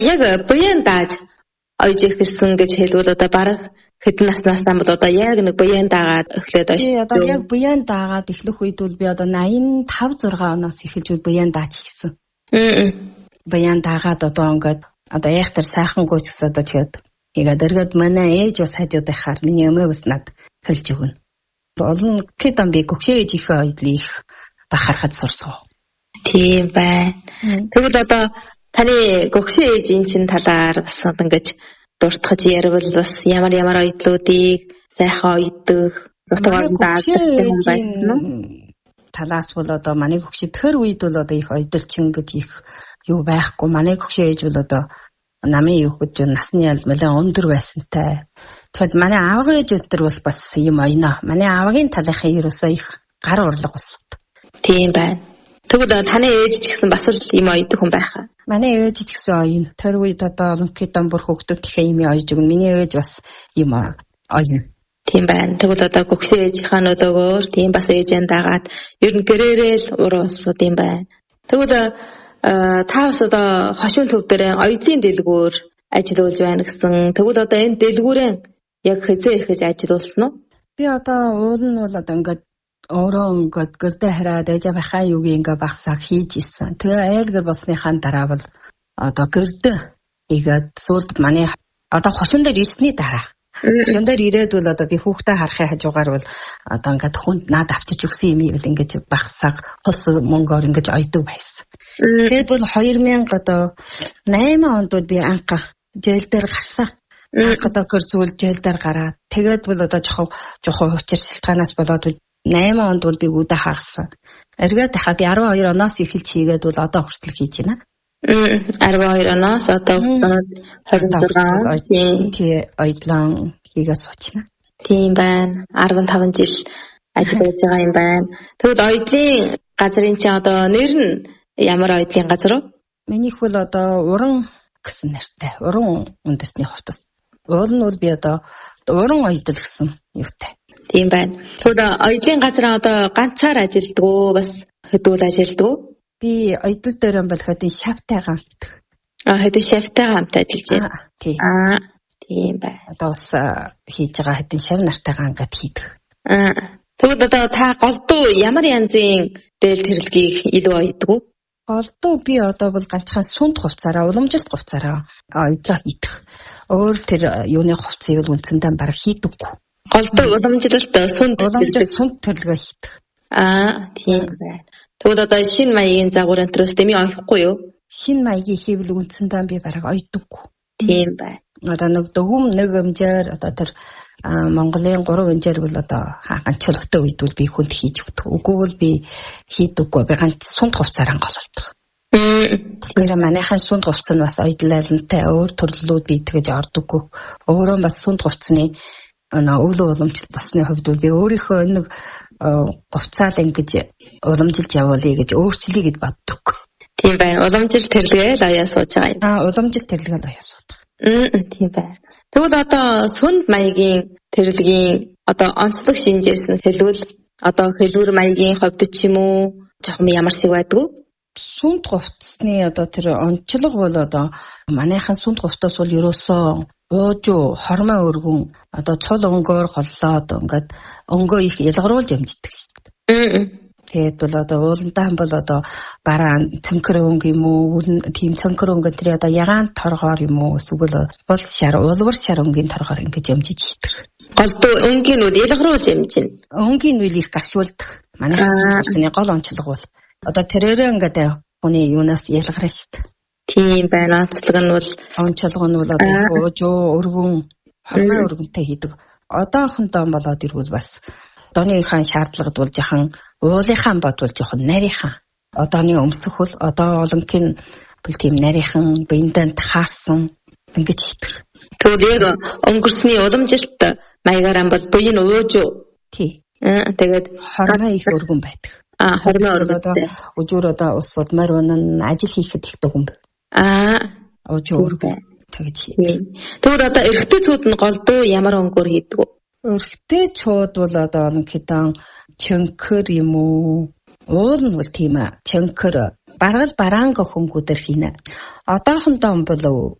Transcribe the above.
Яг буян дааж ойж ихсэн гэж хэлбэл одоо бараг хэдэн наснаас бол одоо яг нэг буян даагаад эхлээд ойж. Тий, одоо яг буян даагаад эхлэх үед бол би одоо 85 6 оноос эхэлж буян дааж хийсэн. Буян даагаад одоо ингээд одоо яг тэр сайхан гүйч гэсэн одоо тэгээд тэгээд эргээд манай ээж бас хажууд байхаар миний өмөө бас над хэлж өгнө. Олон хэдэн би гөгшөөж их ойдлыг бахархад сурсан. Тийм байна. Тэгвэл одоо таны гөгшөө ээжийн чинь талаар бас ингэж дуртахж ярил бас ямар ойдлуудыг сайхан ойддог талаас бол одоо манай гөгшөө тэр үед бол одоо их ойдолчин гэж их юу байхгүй. Манай гөгшөө ээж бол одоо намын юу гэж насны ял нэлээд өндөр байсантай. Тэгэхэд манай аав ээж өдөр бас юм ойно. Манай аавын талынхаа ерөөсөө их гар урлаг усдаг. Тийм байна. Тэгвэл таны ээж ч гэсэн бас юм ойдог хүн байхаа. Манай ээж ч гэсэн ойно. Тэр үед одоо олонхийдэн бүр хөгдөд их юм ойж өгнө. Миний ээж бас юм ойно. Тийм байна. Тэгвэл одоо гөгшөө ээжийнхаа нөлөөгөөр тийм бас ээжэн дагаад ер нь гэрээрэл уруусууд юм байна. Тэгвэл та бас одоо хошуун төв дээр оюутлын дэлгүүр ажиллаж байна гэсэн. Тэгвэл одоо энэ дэлгүүрэн яг хэзээ ихэж ажилласан уу? Би одоо уул нь бол одоо ингээд өөрөө ингээд гэрдээ хараад ээж аваахаа юуг ингээд багсаа хийж исэн. Тэгээ айлгэр болсныхаа дараа бол одоо гэрдээ игээд сүүлд манай одоо хошуун дээр ирсний дараа. Хошуун дээр ирээд бол одоо би хүүхдээ харахын хажуугаар бол одоо ингээд хүнд наад авчиж өгсөн юм ивэл ингээд багсаа хос мөнгөөр ингээд ойдог байсан. Тэгээд бол 2000 одоо 8 онд би анх жил дээр гарсан. Одоо гэр зүйл жил дээр гараад тэгээд бол одоо жоохон учир шалтгаанаас болоод 8 онд бол би үдэ хаагсан. Эргээд хаа би 12 оноос эхэлж хийгээд бол одоо хүртэл хийж байна. 12 оноос одоо 26 тий ойдлон хийгээ суучна. Тийм байна. 15 жил ажиллаж байгаа юм байна. Тэгвэл ойдлын газрын чинь одоо нэр нь ямар ойдлын газар вэ? Минийх бол одоо уран гэсэн нэртэй. Уран үндэсний хувцас. Уул нь бол би одоо уран ойдол гэсэн юутай. Тийм байна. Тэгвэл ойдлын газар одоо ганцаар ажилддаг уу? Бас хэдүүл ажилддаг уу? Би ойдол дээр бол хэдийн шавтай гамт. Хэдийн шавтай гамт ажиллаж байна. Тийм. Тийм байна. Одоо бас хийж байгаа хэдийн шав нартай гангад хийдэг. Тэгвэл одоо та голдуу ямар янзын дээл тэрэлгийг илүү ойддаг уу? Голдуу би одоо бол ганцхан сүнд хувцаараа, уламжилт хувцаараа ойдлоо хийдэг. Өөр тэр юуны хувцсыг бол үндсэндээ бараг хийдэггүй. Голдуу уламжилт сүнд тэрэлгээ хийдэг. Тийм байна. Тэгвэл одоо шинэ маягийн загвар энтрос дэмий ойхгүй юу? Шинэ маягийн хийвэл үндсэндээ би бараг ойдоггүй. Тийм байна. Одоо нэг дөгөм нэг хэмжээр одоо тэр Монголын 3 хэмжээр бол одоо ганцлогтой үед бол би хүнд хийж өгдөг. Үгүй бол би хийдэггүй. Би ганц сүнд хувцаараа гололдог. Тэгэхээр манайхан сүнд хувцас нь бас ойдлалантай өөр төрлүүд би тэгэж ордоггүй. Өөрөө бас сүнд хувцсны өглөө уламжлалт басны хувьд би өөрийнхөө нэг хувцаал ингэж уламжилж явуулъя гэж өөрчлөе гэж боддог. Тийм байна. Уламжил тэрлэгээл аяа сууж байгаа юм. Уламжил тэрлэгээл аяа суудаг. Тийм байна. Тэгвэл одоо сүнд маягийн тэрлэгийн одоо онцлог шинжээс нь хэлвэл одоо хэлбэр маягийн хувьд ч юм уу жоохон ямар шиг байдгүй? Сүнд хувцсны одоо тэр онцлог бол одоо манайхан сүнд хувцас бол ерөөсөө уужуу хормой өргөн одоо цул өнгөөр голлоод ингээд өнгөө их ялгаруулж амждаг шүү дээ. Тэгээд бол одоо ууландаа бол одоо бараа цэнхэр өнгө юм уу тийм цэнхэр өнгө тэр одоо ягаан торгоор юм уу эсвэл ул шар улвар шар өнгийн торгоор ингэж амжиж хийдэг. Голдуу өнгийн үл ялгаруулж амжина. Өнгийн үл их гаршуулдаг. Манайхан сүнд гол онцлог бол одоо тэрээрээ ингээд хүний юунаас ялгарна шүү дээ. Тийм байна. Онцлог нь бол одоо уужуу өргөн хормой өргөнтэй хийдэг. Одоохондоо болоод ирвэл бас одооныхаа шаардлагад бол жоохон уулынхаа бодвол жоохон нарийнхан. Одооны өмсөх бол одоо олонхын бол тийм нарийнхан биендээ тахаарсан ингэж хийдэг. Тэгвэл яг өнгөрсний уламжилт маягаараа бол буян уужуу. Тий. Тэгээд хормой их өргөн байдаг. Хормой одоо өжөр одоо ус судмаар унан ажил хийхэд их дөгөн. Уужуу өргөн тэгж хийдэг. Тэгвэл одоо эрэгтэй цууд нь голдуу ямар өнгөөр хийдэг вэ? Өрхтэй чууд бол одоо олонхийдөө чөнхөр юм уу? Уул нь бол тийм чөнхөр баргал бараанга хөнгүүдэр хийнэ. Одоохондоо бол